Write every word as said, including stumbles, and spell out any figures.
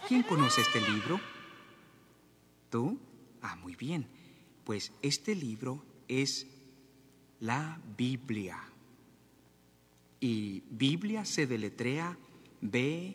¿Quién conoce este libro? ¿Tú? Ah, muy bien. Pues este libro es la Biblia. Y Biblia se deletrea B